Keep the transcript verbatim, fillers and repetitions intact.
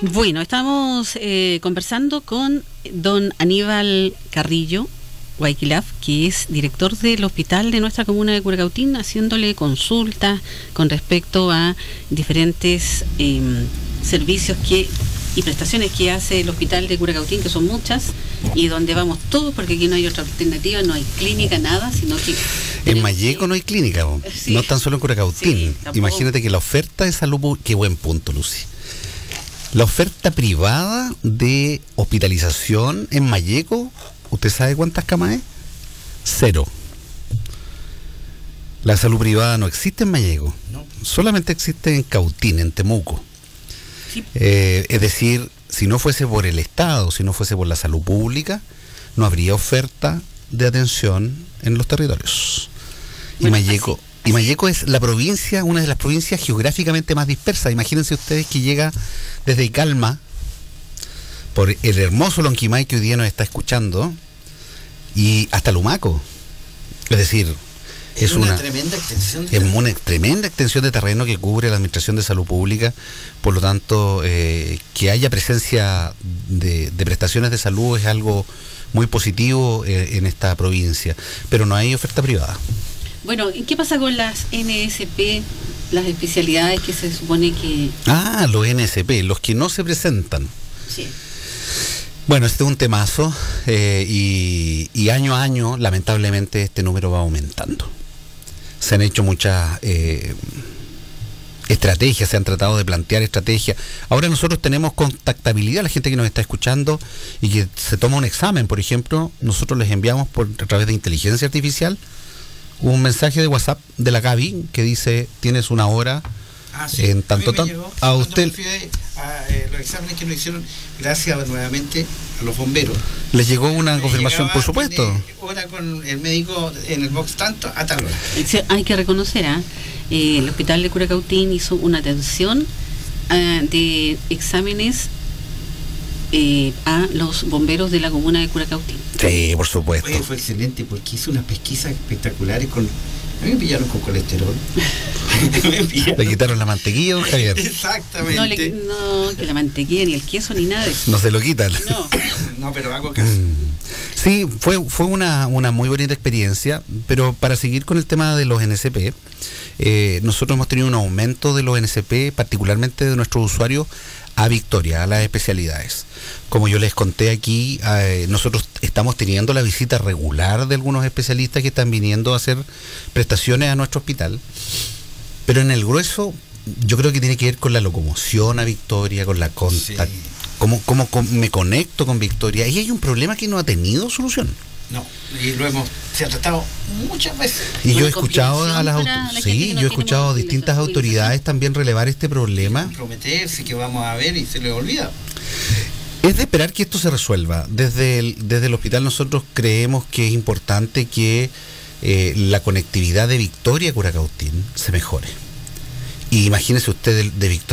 Bueno, estamos eh, conversando con don Aníbal Carrillo Guayquilaf, que es director del hospital de nuestra comuna de Curacautín, haciéndole consultas con respecto a diferentes eh, servicios que y prestaciones que hace el hospital de Curacautín, que son muchas, y donde vamos todos, porque aquí no hay otra alternativa, no hay clínica, nada, sino que... En Malleco no hay clínica, sí. No tan solo en Curacautín. Sí, imagínate que la oferta de salud... Qué buen punto, Lucy. La oferta privada de hospitalización en Malleco, ¿usted sabe cuántas camas es? Cero. La salud privada no existe en Malleco, no. Solamente existe en Cautín, en Temuco. Sí. Eh, es decir, si no fuese por el Estado, si no fuese por la salud pública, no habría oferta de atención en los territorios. Bueno, y Malleco... Así. Y Malleco es la provincia, una de las provincias geográficamente más dispersas. Imagínense ustedes que llega desde Calma, por el hermoso Lonquimay que hoy día nos está escuchando, y hasta Lumaco. Es decir, es, es una, una tremenda extensión de es terreno. una tremenda extensión de terreno que cubre la Administración de Salud Pública. Por lo tanto, eh, que haya presencia de, de prestaciones de salud es algo muy positivo eh, en esta provincia. Pero no hay oferta privada. Bueno, ¿qué pasa con las N S P, las especialidades que se supone que...? Ah, los N S P, los que no se presentan. Sí. Bueno, este es un temazo eh, y, y año a año, lamentablemente, este número va aumentando. Se han hecho muchas eh, estrategias, se han tratado de plantear estrategias. Ahora nosotros tenemos contactabilidad, la gente que nos está escuchando y que se toma un examen, por ejemplo, nosotros les enviamos por, a través de inteligencia artificial un mensaje de WhatsApp de la Gaby que dice, tienes una hora ah, sí. en tanto tanto a usted a, eh, los exámenes que nos hicieron, gracias nuevamente a los bomberos. Les llegó una confirmación, por supuesto. Hora con el médico en el box tanto a tal hora. Hay que reconocer, ¿eh? Eh, el hospital de Curacautín hizo una atención uh, de exámenes Eh, a los bomberos de la comuna de Curacautín. Sí, por supuesto. Oye, fue excelente porque hizo unas pesquisas espectaculares con... A mí me pillaron con colesterol. Le quitaron la mantequilla, don Javier. Exactamente. No, le, no, que la mantequilla, ni el queso, ni nada de eso. No se lo quitan. No, no pero hago caso. Sí, fue, fue una, una muy bonita experiencia, pero para seguir con el tema de los N S P, eh, nosotros hemos tenido un aumento de los N S P, particularmente de nuestros usuarios, a Victoria, a las especialidades. Como yo les conté aquí, eh, nosotros estamos teniendo la visita regular de algunos especialistas que están viniendo a hacer prestaciones a nuestro hospital, pero en el grueso yo creo que tiene que ver con la locomoción a Victoria, con la contacto, sí. cómo, cómo, cómo me conecto con Victoria, y hay un problema que no ha tenido solución. No, y lo hemos, se ha tratado muchas veces. Y yo he escuchado a las auto- sí, no yo he escuchado a distintas autoridades también relevar este problema. Comprometerse que vamos a ver y se les olvida. Es de esperar que esto se resuelva. Desde el, desde el hospital nosotros creemos que es importante que eh, la conectividad de Victoria a Curacautín se mejore. Y imagínese usted de, de Victoria